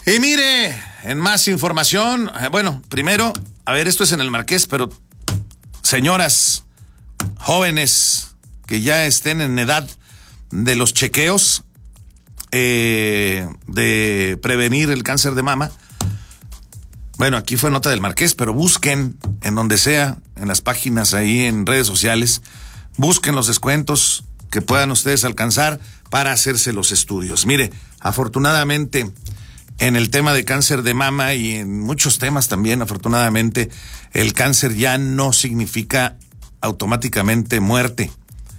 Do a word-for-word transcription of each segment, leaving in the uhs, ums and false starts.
Y mire, en más información, bueno, primero, a ver, esto es en el Marqués, pero señoras, jóvenes que ya estén en edad de los chequeos eh, de prevenir el cáncer de mama. Bueno, aquí fue nota del Marqués, pero busquen en donde sea, en las páginas ahí, en redes sociales, busquen los descuentos que puedan ustedes alcanzar para hacerse los estudios. Mire, afortunadamente, en el tema de cáncer de mama y en muchos temas también, afortunadamente, el cáncer ya no significa automáticamente muerte.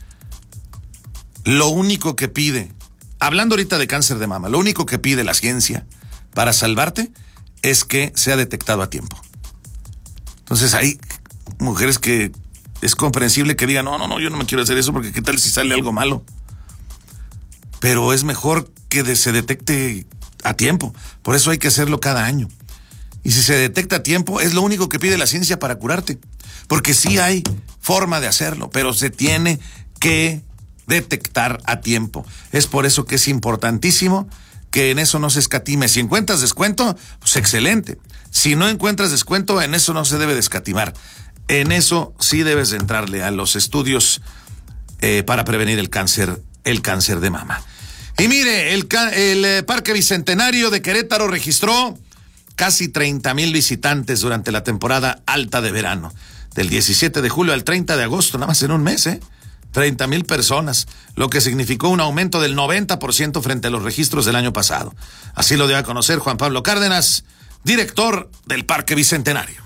Lo único que pide, hablando ahorita de cáncer de mama, lo único que pide la ciencia para salvarte es que sea detectado a tiempo. Entonces hay mujeres que es comprensible que digan, no, no, no, yo no me quiero hacer eso porque qué tal si sale algo malo. Pero es mejor que de, se detecte a tiempo. Por eso hay que hacerlo cada año. Y si se detecta a tiempo, es lo único que pide la ciencia para curarte. Porque sí hay forma de hacerlo, pero se tiene que detectar a tiempo. Es por eso que es importantísimo que en eso no se escatime. Si encuentras descuento, pues excelente. Si no encuentras descuento, en eso no se debe de escatimar. En eso sí debes de entrarle a los estudios eh, para prevenir el cáncer, el cáncer de mama. Y mire, el, el eh, Parque Bicentenario de Querétaro registró casi treinta mil visitantes durante la temporada alta de verano. Del diecisiete de julio al treinta de agosto, nada más en un mes, ¿eh? treinta mil personas, lo que significó un aumento del noventa por ciento frente a los registros del año pasado. Así lo dio a conocer Juan Pablo Cárdenas, director del Parque Bicentenario.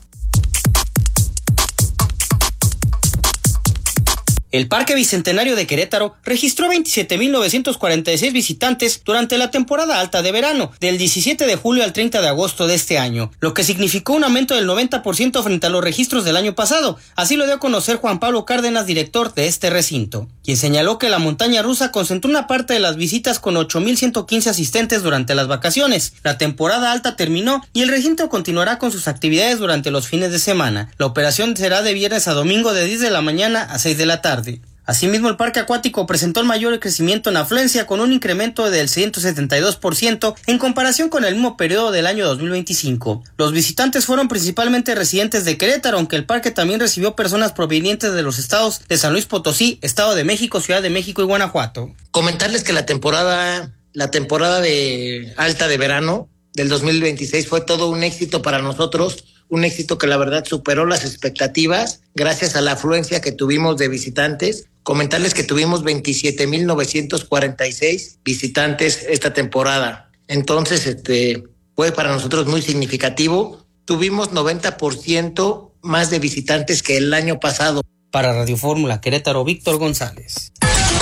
El Parque Bicentenario de Querétaro registró veintisiete mil novecientos cuarenta y seis visitantes durante la temporada alta de verano, del diecisiete de julio al treinta de agosto de este año, lo que significó un aumento del noventa por ciento frente a los registros del año pasado. Así lo dio a conocer Juan Pablo Cárdenas, director de este recinto, quien señaló que la montaña rusa concentró una parte de las visitas con ocho mil ciento quince asistentes durante las vacaciones. La temporada alta terminó y el recinto continuará con sus actividades durante los fines de semana. La operación será de viernes a domingo de diez de la mañana a seis de la tarde. Asimismo, el parque acuático presentó el mayor crecimiento en afluencia, con un incremento del ciento setenta y dos por ciento en comparación con el mismo periodo del año dos mil veinticinco. Los visitantes fueron principalmente residentes de Querétaro, aunque el parque también recibió personas provenientes de los estados de San Luis Potosí, Estado de México, Ciudad de México y Guanajuato. Comentarles que la temporada, la temporada de alta de verano del dos mil veintiséis fue todo un éxito para nosotros. Un éxito que la verdad superó las expectativas gracias a la afluencia que tuvimos de visitantes. Comentarles que tuvimos veintisiete mil novecientos cuarenta y seis visitantes esta temporada. Entonces, este fue para nosotros muy significativo. Tuvimos noventa por ciento más de visitantes que el año pasado. Para Radio Fórmula Querétaro, Víctor González.